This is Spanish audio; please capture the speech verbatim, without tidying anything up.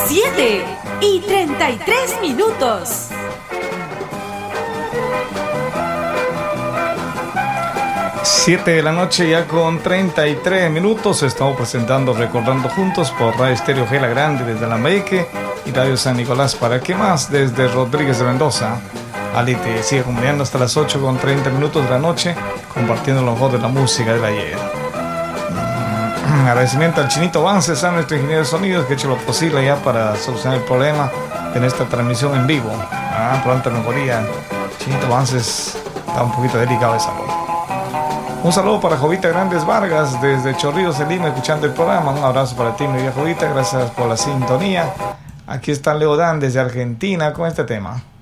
siete y treinta y tres minutos. siete de la noche ya con treinta y tres minutos. Estamos presentando Recordando Juntos por Radio Estéreo Gela Grande desde Lambayeque y Radio San Nicolás para qué más desde Rodríguez de Mendoza. Ali te sigue acompañando hasta las ocho con treinta minutos de la noche, compartiendo lo mejor de la música del ayer. Mm, agradecimiento al Chinito Vances, a nuestro ingeniero de sonidos que ha hecho lo posible ya para solucionar el problema de esta transmisión en vivo. Ah, pronta mejoría. Chinito Vances está un poquito delicado de salud. Un saludo para Jovita Grandes Vargas desde Chorrillos de Lima, escuchando el programa. Un abrazo para ti, mi vieja Jovita, gracias por la sintonía. Aquí está Leo Dan desde Argentina con este tema.